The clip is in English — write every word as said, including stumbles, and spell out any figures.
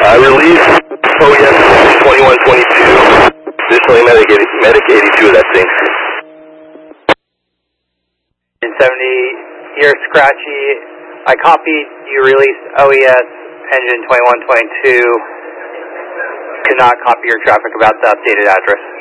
I released O E S twenty-one twenty-two. Additionally, medic, medic eighty-two of that thing. seventy, you're scratchy. I copied you released O E S engine twenty-one twenty-two. Could not copy your traffic about the updated address.